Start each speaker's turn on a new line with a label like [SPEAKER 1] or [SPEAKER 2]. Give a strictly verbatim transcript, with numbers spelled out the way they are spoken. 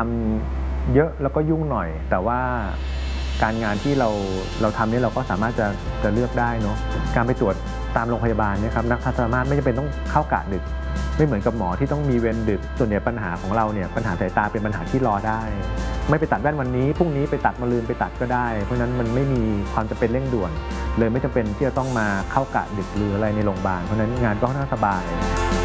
[SPEAKER 1] ำเยอะแล้วก็ยุ่งหน่อยแต่ว่าการงานที่เราเราทำนี่เราก็สามารถจะจะเลือกได้เนาะการไปตรวจตามโรงพยาบาลเนี่ยครับนักทันตแพทย์ไม่จำเป็นต้องเข้ากะดึกไม่เหมือนกับหมอที่ต้องมีเวรดึกส่วนใหญ่ปัญหาของเราเนี่ยปัญหาสายตาเป็นปัญหาที่รอได้ไม่ไปตัดแว่นวันนี้พรุ่งนี้ไปตัดมะรืนไปตัดก็ได้เพราะฉะนั้นมันไม่มีความจำเป็นเร่งด่วนเลยไม่จำเป็นที่จะต้องมาเข้ากะดึกหรืออะไรในโรงพยาบาลเพราะฉะนั้นงานก็ค่อนข้างสบาย